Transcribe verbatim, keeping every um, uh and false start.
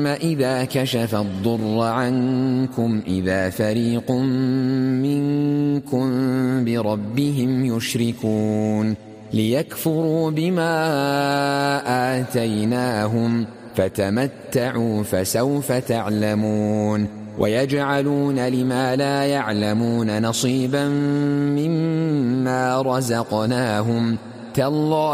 ثم إذا كشف الضر عنكم إذا فريق منكم بربهم يشركون ليكفروا بما آتيناهم فتمتعوا فسوف تعلمون ويجعلون لما لا يعلمون نصيبا مما رزقناهم تالله